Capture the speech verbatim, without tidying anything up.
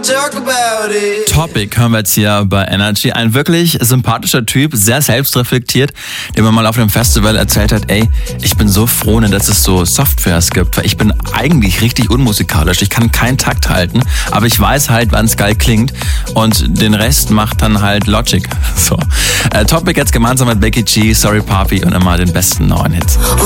Topic hören wir jetzt hier bei Energy. Ein wirklich sympathischer Typ, sehr selbstreflektiert, der mir mal auf einem Festival erzählt hat, ey, ich bin so froh, dass es so Softwares gibt, weil ich bin eigentlich richtig unmusikalisch. Ich kann keinen Takt halten, aber ich weiß halt, wann es geil klingt und den Rest macht dann halt Logic. So. Äh, Topic jetzt gemeinsam mit Becky G, Sorry Papi und immer den besten neuen Hits.